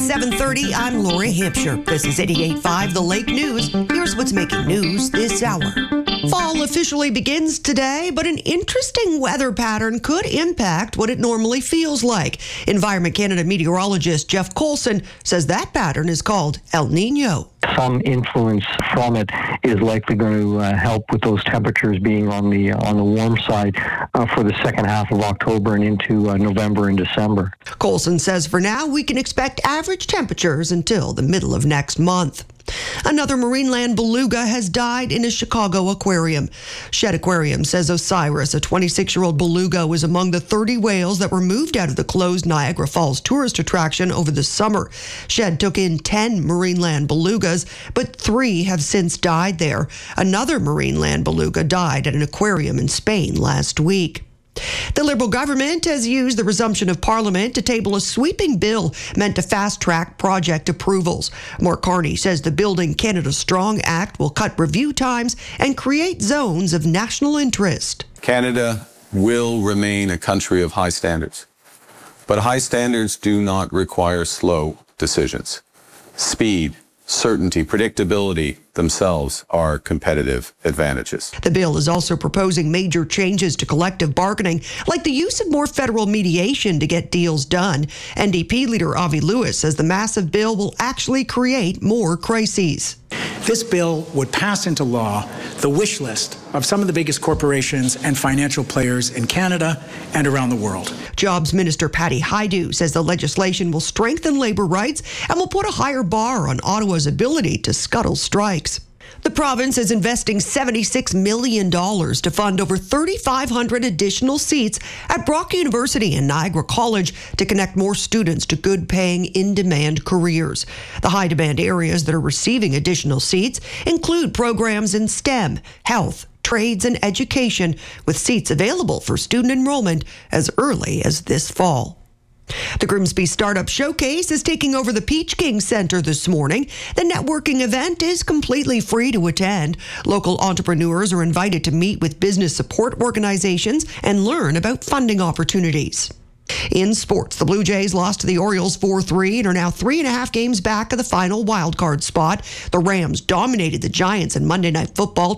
7:30, I'm Lori Hampshire. This is 88.5 The Lake News. Here's what's making news this hour. Fall officially begins today, but an interesting weather pattern could impact what it normally feels like. Environment Canada meteorologist Jeff Colson says that pattern is called El Nino. Some influence from it is likely going to help with those temperatures being on the warm side for the second half of October and into November and December. Colson says for now we can expect average temperatures until the middle of next month. Another Marineland beluga has died in a Chicago aquarium. Shedd Aquarium says Osiris, a 26-year-old beluga, was among the 30 whales that were moved out of the closed Niagara Falls tourist attraction over the summer. Shedd took in 10 Marineland belugas, but 3 have since died there. Another Marineland beluga died at an aquarium in Spain last week. The Liberal government has used the resumption of Parliament to table a sweeping bill meant to fast-track project approvals. Mark Carney says the Building Canada Strong Act will cut review times and create zones of national interest. Canada will remain a country of high standards, but high standards do not require slow decisions. Speed, certainty, predictability themselves are competitive advantages. The bill is also proposing major changes to collective bargaining, like the use of more federal mediation to get deals done. NDP leader Avi Lewis says the massive bill will actually create more crises. This bill would pass into law the wish list of some of the biggest corporations and financial players in Canada and around the world. Jobs Minister Patty Hajdu says the legislation will strengthen labor rights and will put a higher bar on Ottawa's ability to scuttle strikes. The province is investing $76 million to fund over 3,500 additional seats at Brock University and Niagara College to connect more students to good-paying, in-demand careers. The high-demand areas that are receiving additional seats include programs in STEM, health, trades, and education, with seats available for student enrollment as early as this fall. The Grimsby Startup Showcase is taking over the Peach King Centre this morning. The networking event is completely free to attend. Local entrepreneurs are invited to meet with business support organizations and learn about funding opportunities. In sports, the Blue Jays lost to the Orioles 4-3 and are now 3.5 games back of the final wildcard spot. The Rams dominated the Giants in Monday Night Football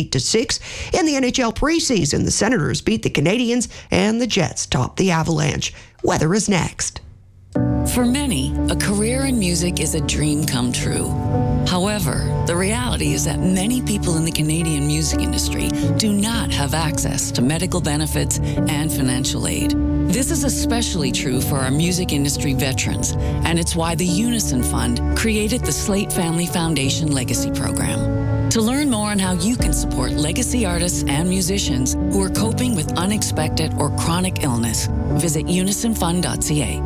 28-6. In the NHL preseason, the Senators beat the Canadiens and the Jets topped the Avalanche. Weather is next. For many, a career in music is a dream come true. However, the reality is that many people in the Canadian music industry do not have access to medical benefits and financial aid. This is especially true for our music industry veterans, and it's why the Unison Fund created the Slate Family Foundation Legacy Program. To learn more on how you can support legacy artists and musicians who are coping with unexpected or chronic illness, visit unisonfund.ca.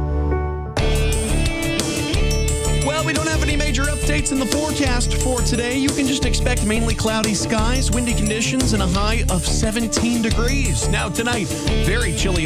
Well, we don't have any major updates in the forecast for today. You can just expect mainly cloudy skies, windy conditions, and a high of 17 degrees. Now tonight, very chilly.